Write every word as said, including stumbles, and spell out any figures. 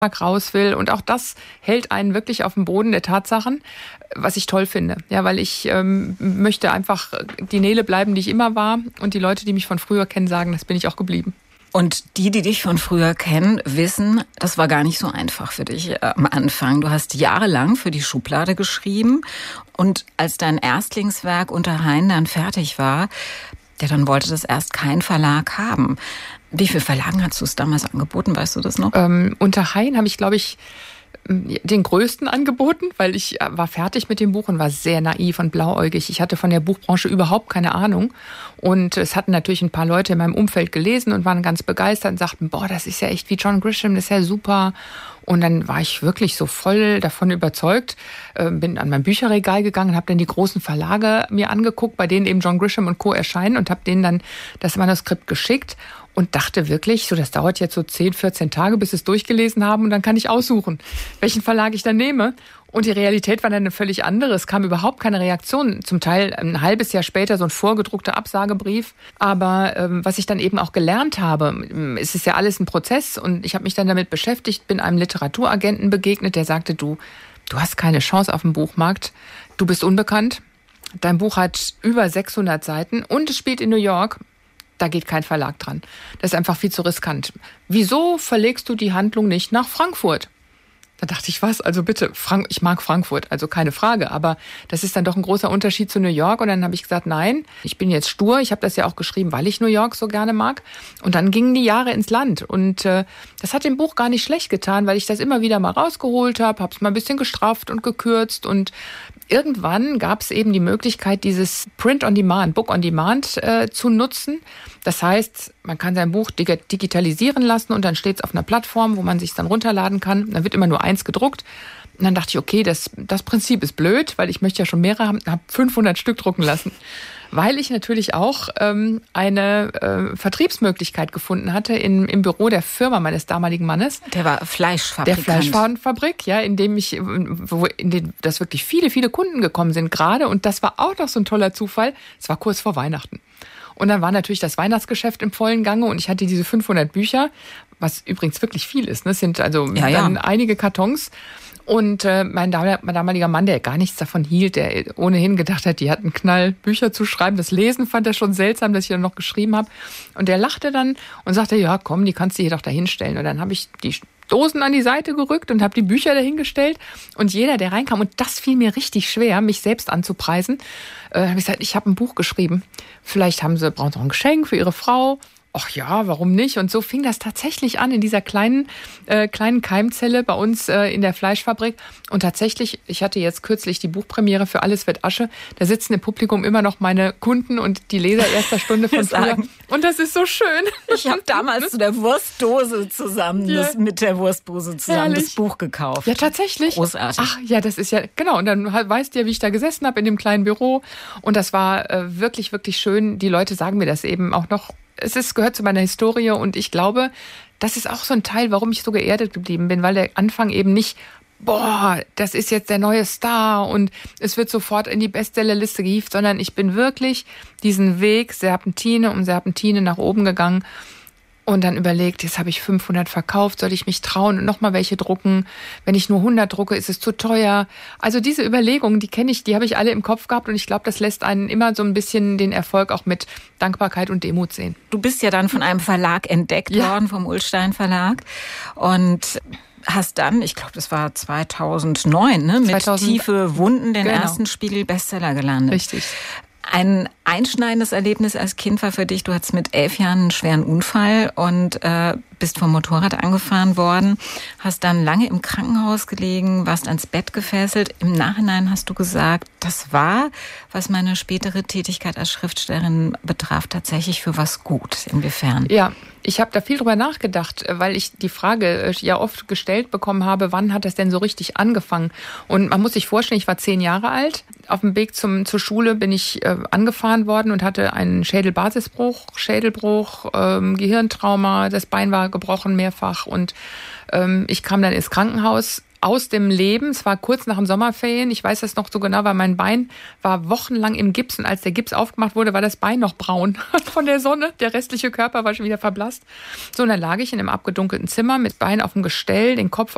raus will. Und auch das hält einen wirklich auf dem Boden der Tatsachen, was ich toll finde. Ja, weil ich ähm, möchte einfach die Nele bleiben, die ich immer war. Und die Leute, die mich von früher kennen, sagen, das bin ich auch geblieben. Und die, die dich von früher kennen, wissen, das war gar nicht so einfach für dich äh, am Anfang. Du hast jahrelang für die Schublade geschrieben. Und als dein Erstlingswerk Unterhain dann fertig war, ja, dann wollte das erst kein Verlag haben. Wie viele Verlagen hast du es damals angeboten, weißt du das noch? Ähm, Unterhain habe ich, glaube ich, den größten angeboten, weil ich war fertig mit dem Buch und war sehr naiv und blauäugig. Ich hatte von der Buchbranche überhaupt keine Ahnung. Und es hatten natürlich ein paar Leute in meinem Umfeld gelesen und waren ganz begeistert und sagten, boah, das ist ja echt wie John Grisham, das ist ja super. Und dann war ich wirklich so voll davon überzeugt, bin an mein Bücherregal gegangen, habe dann die großen Verlage mir angeguckt, bei denen eben John Grisham und Co. erscheinen und habe denen dann das Manuskript geschickt. Und dachte wirklich, so das dauert jetzt so zehn, vierzehn Tage, bis sie es durchgelesen haben und dann kann ich aussuchen, welchen Verlag ich dann nehme. Und die Realität war dann eine völlig andere. Es kam überhaupt keine Reaktion. Zum Teil ein halbes Jahr später so ein vorgedruckter Absagebrief. Aber ähm, was ich dann eben auch gelernt habe, es ist ja alles ein Prozess und ich habe mich dann damit beschäftigt, bin einem Literaturagenten begegnet, der sagte, du, du hast keine Chance auf dem Buchmarkt, du bist unbekannt, dein Buch hat über sechshundert Seiten und es spielt in New York. Da geht kein Verlag dran. Das ist einfach viel zu riskant. Wieso verlegst du die Handlung nicht nach Frankfurt? Da dachte ich, was? Also bitte, Frank- ich mag Frankfurt, also keine Frage. Aber das ist dann doch ein großer Unterschied zu New York. Und dann habe ich gesagt, nein, ich bin jetzt stur. Ich habe das ja auch geschrieben, weil ich New York so gerne mag. Und dann gingen die Jahre ins Land. Und äh, das hat dem Buch gar nicht schlecht getan, weil ich das immer wieder mal rausgeholt habe, habe es mal ein bisschen gestrafft und gekürzt. Und irgendwann gab es eben die Möglichkeit, dieses Print-on-Demand, Book-on-Demand äh, zu nutzen. Das heißt, man kann sein Buch digitalisieren lassen und dann steht es auf einer Plattform, wo man sich dann runterladen kann. Dann wird immer nur eins gedruckt. Und dann dachte ich, okay, das, das Prinzip ist blöd, weil ich möchte ja schon mehrere haben, habe fünfhundert Stück drucken lassen. Weil ich natürlich auch ähm, eine äh, Vertriebsmöglichkeit gefunden hatte in, im Büro der Firma meines damaligen Mannes. Der war Fleischfabrikant. Der Fleischfabrik, ja, in dem ich, wo in den das wirklich viele, viele Kunden gekommen sind gerade. Und das war auch noch so ein toller Zufall. Es war kurz vor Weihnachten. Und dann war natürlich das Weihnachtsgeschäft im vollen Gange und ich hatte diese fünfhundert Bücher, was übrigens wirklich viel ist. Ne? Es sind also ja, dann ja. einige Kartons. Und äh, mein, mein damaliger Mann, der gar nichts davon hielt, der ohnehin gedacht hat, die hat einen Knall, Bücher zu schreiben. Das Lesen fand er schon seltsam, dass ich dann noch geschrieben habe. Und der lachte dann und sagte, ja komm, die kannst du hier doch da hinstellen. Und dann habe ich die Dosen an die Seite gerückt und habe die Bücher dahingestellt. Und jeder, der reinkam, und das fiel mir richtig schwer, mich selbst anzupreisen, äh, habe ich gesagt, ich habe ein Buch geschrieben. Vielleicht haben sie, brauchen sie noch ein Geschenk für ihre Frau. Ach ja, warum nicht? Und so fing das tatsächlich an in dieser kleinen äh, kleinen Keimzelle bei uns äh, in der Fleischfabrik. Und tatsächlich, ich hatte jetzt kürzlich die Buchpremiere für Alles wird Asche. Da sitzen im Publikum immer noch meine Kunden und die Leser erster Stunde von früher. Und das ist so schön. Ich habe damals zu der Wurstdose zusammen, ja. das, mit der Wurstdose zusammen Herrlich. Das Buch gekauft. Ja, tatsächlich. Großartig. Ach ja, das ist ja, genau. Und dann weißt du ja, wie ich da gesessen habe in dem kleinen Büro. Und das war äh, wirklich, wirklich schön. Die Leute sagen mir das eben auch noch. Es ist, gehört zu meiner Historie und ich glaube, das ist auch so ein Teil, warum ich so geerdet geblieben bin, weil der Anfang eben nicht, boah, das ist jetzt der neue Star und es wird sofort in die Bestsellerliste gehievt, sondern ich bin wirklich diesen Weg Serpentine um Serpentine nach oben gegangen und dann überlegt, jetzt habe ich fünfhundert verkauft, soll ich mich trauen und nochmal welche drucken? Wenn ich nur hundert drucke, ist es zu teuer. Also diese Überlegungen, die kenne ich, die habe ich alle im Kopf gehabt und ich glaube, das lässt einen immer so ein bisschen den Erfolg auch mit Dankbarkeit und Demut sehen. Du bist ja dann von einem Verlag entdeckt ja. worden, vom Ullstein Verlag und hast dann, ich glaube, das war zweitausendneun, ne, mit zweitausend Tiefe Wunden den genau. ersten Spiegel-Bestseller gelandet. Richtig. Ein einschneidendes Erlebnis als Kind war für dich, du hattest mit elf Jahren einen schweren Unfall und äh, bist vom Motorrad angefahren worden, hast dann lange im Krankenhaus gelegen, warst ans Bett gefesselt. Im Nachhinein hast du gesagt, das war, was meine spätere Tätigkeit als Schriftstellerin betraf, tatsächlich für was gut. Inwiefern? Ja, ich habe da viel drüber nachgedacht, weil ich die Frage ja oft gestellt bekommen habe, wann hat das denn so richtig angefangen? Und man muss sich vorstellen, ich war zehn Jahre alt. Auf dem Weg zum, zur Schule bin ich äh, angefahren worden und hatte einen Schädelbasisbruch, Schädelbruch, ähm, Gehirntrauma, das Bein war gebrochen mehrfach und ähm, ich kam dann ins Krankenhaus aus dem Leben. Es war kurz nach dem Sommerferien. Ich weiß das noch so genau, weil mein Bein war wochenlang im Gips und als der Gips aufgemacht wurde, war das Bein noch braun von der Sonne. Der restliche Körper war schon wieder verblasst. So, und dann lag ich in einem abgedunkelten Zimmer mit Bein auf dem Gestell, den Kopf